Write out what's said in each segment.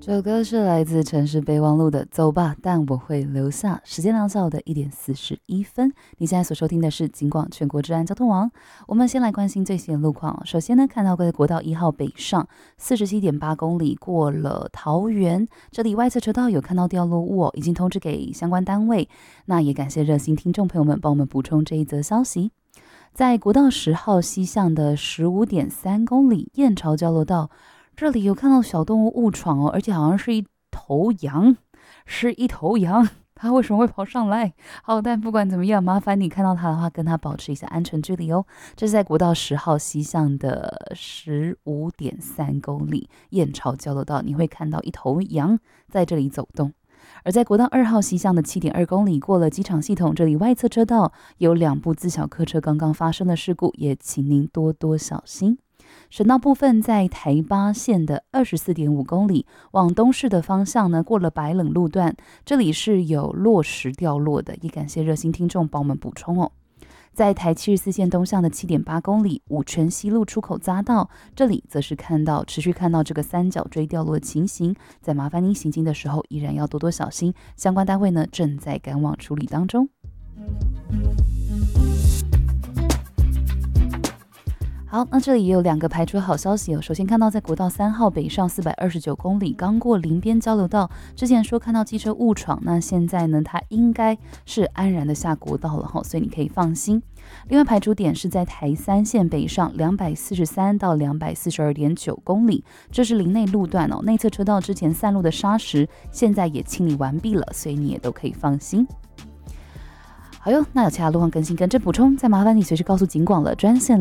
这首歌是来自城市备忘录的《走吧，但我会留下》。时间来到的1:41。你现在所收听的是警广全国治安交通网。我们先来关心最新的路况。首先呢，看到国道1号北上47.8公里过了桃园，这里外侧车道有看到掉落物已经通知给相关单位。那也感谢热心听众朋友们帮我们补充这一则消息。在国道10号西向的15.3公里燕巢交流道。这里有看到小动物误闯而且好像是一头羊，它为什么会跑上来？好，但不管怎么样，麻烦你看到它的话，跟它保持一下安全距离哦。这是在国道10号西向的15.3公里燕巢交流道，你会看到一头羊在这里走动。而在国道2号西向的7.2公里过了机场系统，这里外侧车道有2部自小客车刚刚发生的事故，也请您多多小心。省道部分在台八线的24.5公里往东市的方向呢，过了白冷路段，这里是有落石掉落的，也感谢热心听众帮我们补充哦。在台74线东向的7.8公里五权西路出口匝道，这里则是持续看到这个三角锥掉落的情形，在麻烦您行经的时候依然要多多小心，相关单位呢正在赶往处理当中。好，那这里也有2个排除好消息哦。首先看到在国道3号北上429公里，刚过林边交流道，之前说看到机车误闯，那现在呢，它应该是安然的下国道了，所以你可以放心。另外排除点是在台3线北上243到242.9公里，这是林内路段哦，内侧车道之前散落的砂石现在也清理完毕了，所以你也都可以放心。好哟，那有其他路况更新跟着补充，再麻烦你随时告诉警广了，专线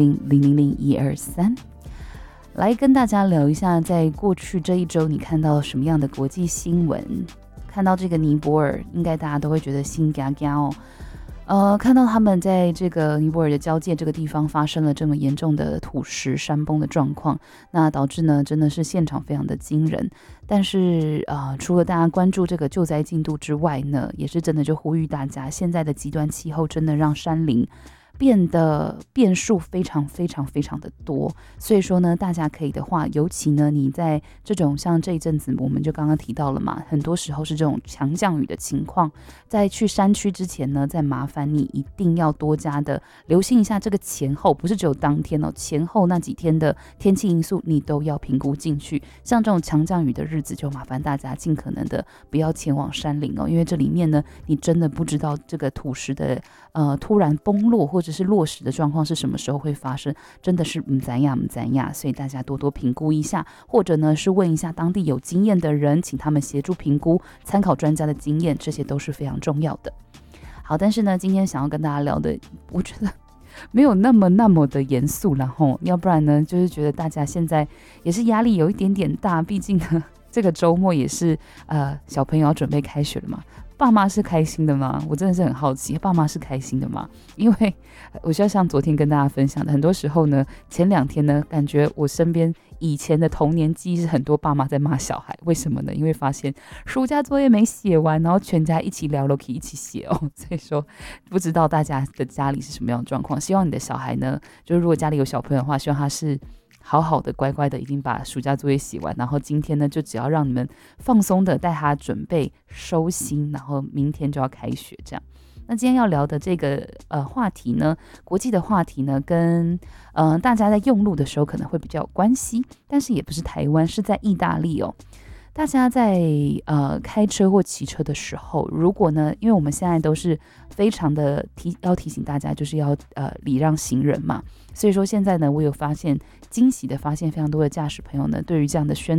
0800000123。来跟大家聊一下，在过去这一周你看到什么样的国际新闻？看到这个尼泊尔，应该大家都会觉得心嘎嘎哦。看到他们在这个尼泊尔的交界这个地方发生了这么严重的土石山崩的状况，那导致呢真的是现场非常的惊人。但是除了大家关注这个救灾进度之外呢，也是真的就呼吁大家，现在的极端气候真的让山林变数非常非常非常的多，所以说呢，大家可以的话，尤其呢，你在这种像这一阵子，我们就刚刚提到了嘛，很多时候是这种强降雨的情况，在去山区之前呢，再麻烦你一定要多加的留心一下这个前后，不是只有当天哦，前后那几天的天气因素你都要评估进去。像这种强降雨的日子，就麻烦大家尽可能的不要前往山林哦，因为这里面呢，你真的不知道这个土石的突然崩落或者是落石的状况是什么时候会发生，真的是不知道，所以大家多多评估一下，或者呢是问一下当地有经验的人，请他们协助评估，参考专家的经验，这些都是非常重要的。好，但是呢，今天想要跟大家聊的，我觉得没有那么的严肃，然后要不然呢，就是觉得大家现在也是压力有一点点大，毕竟呢，这个周末也是小朋友要准备开学了嘛。爸妈是开心的吗？我真的是很好奇，爸妈是开心的吗？因为我就像昨天跟大家分享的，很多时候呢，前2天呢，感觉我身边以前的童年记忆是很多爸妈在骂小孩，为什么呢？因为发现暑假作业没写完，然后全家一起聊了，可以一起写哦。所以说，不知道大家的家里是什么样的状况。希望你的小孩呢，就是如果家里有小朋友的话，希望他是好好的乖乖的已经把暑假作业写完，然后今天呢就只要让你们放松的带他准备收心，然后明天就要开学这样。那今天要聊的这个话题呢，国际的话题呢，跟大家在用路的时候可能会比较有关系，但是也不是台湾，是在意大利哦。大家在开车或骑车的时候，如果呢，因为我们现在都是非常的要提醒大家，就是要礼让行人嘛，所以说现在呢，我有惊喜的发现非常多的驾驶朋友呢，对于这样的宣